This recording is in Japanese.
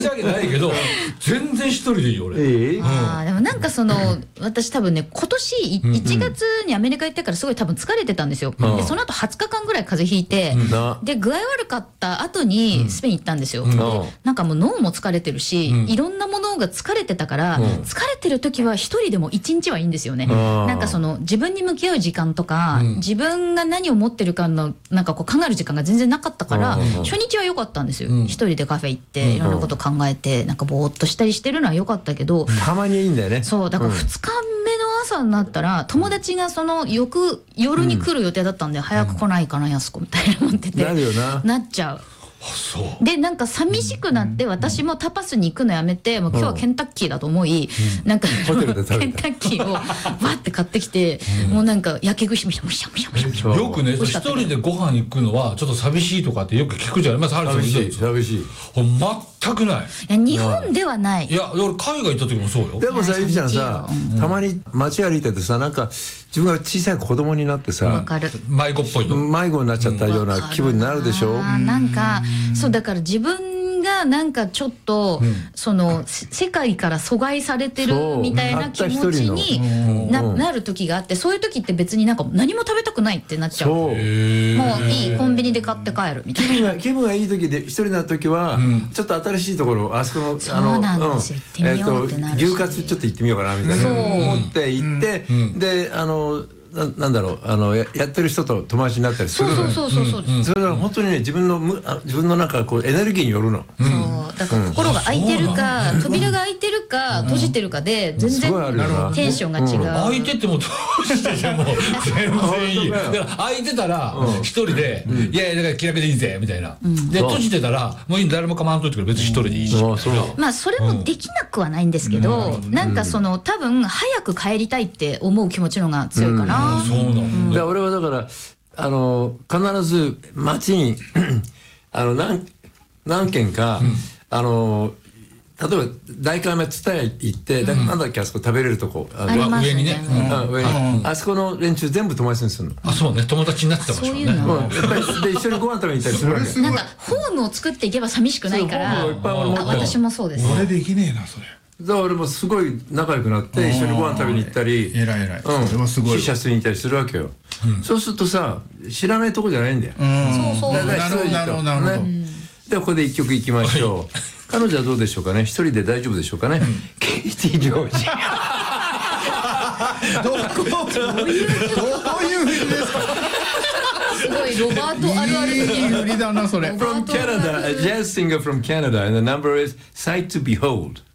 わけないけど、全然一人でいいよ俺。 でもなんか私多分ね、今年1月にアメリカ行ってからすごい多分疲れてたんですよ。でその後20日間ぐらい風邪ひいて、で具合悪かった後にスペイン行ったんですよ。でなんかもう脳も疲れてるし、いろんなものが疲れてたから、疲れてる時は一人でも1日はいいんですよね。なんか自分に向き合う時間とか、自分が何を持ってるかのなんかこう考える時間が全然なかったから、初日は良かったんですよ。一人でカフェ行っていろんなこと考えてなんかぼーっとしたりしてるのは良かったけど、 たまにいいんだよね。 そうだから2日目の朝になったら友達が夜に来る予定だったんで、早く来ないかなやす子みたいな思ってて、 なるよな。 なっちゃう。でなんか寂しくなって私もタパスに行くのやめて、もう今日はケンタッキーだと思い、なんかケンタッキーをわって買ってきて、もうなんかやけ串むしゃむしゃむしゃむしゃ。 よくね、一人でご飯行くのはちょっと寂しいとかってよく聞くじゃない。 寂しい寂しい。 全くない。 日本ではない。 いや俺海外行った時もそうよ。 でもさ、ゆきちゃんさ、たまに街歩いててさ、なんか自分が小さい子供になってさ、 迷子っぽいの、 迷子になっちゃったような気分になるでしょ。 なんかそうだから自分がなんかちょっと世界から阻害されてるみたいな気持ちになる時があって、そういう時って別になんか何も食べたくないってなっちゃう。もういい、コンビニで買って帰るみたいな。 気分がいい時で一人になる時はちょっと新しいところ、あそこの牛カツちょっと行ってみようかなみたいな思って行って、でなんだろう、やってる人と友達になったりするの。それは本当にね、自分のなんかこうエネルギーによるの。 だから心が開いてるか扉が開いてるか閉じてるかで全然テンションが違う。 開いてても閉じてても全然いい。だから開いてたら一人でいやいやだから気楽でいいぜみたいな。で閉じてたらもう誰も構わんといてくれ、別に一人でいいし。 まあそれもできなくはないんですけど、なんか多分早く帰りたいって思う気持ちの方が強いかな。 そうなんだ。 俺はだから必ず街に何軒か例えば代官山蔦屋行ってなんだっけ、あそこ食べれるとこ上にね、 あそこの連中全部友達にするの。 あ、そうね、友達になってたもんね。やっぱりで一緒にご飯食べに行ったりするわけ。 なんかホームを作っていけば寂しくないから。私もそうです。 俺できねえなそれ。 だから俺もすごい仲良くなって一緒にご飯食べに行ったり、 偉いそれはすごい。 シーシャ吸いに行ったりするわけよ。そうするとさ、知らないとこじゃないんだよ。 そうなるほど。 でここで一曲いきましょう。彼女はどうでしょうかね。一人で大丈夫でしょうかね。ケイティ・ジョージ。 どういう振りですか。 すごいロバートあるある。 いい振りだなそれ。 From Canada, a jazz singer from Canada, and the number is Sight to Behold.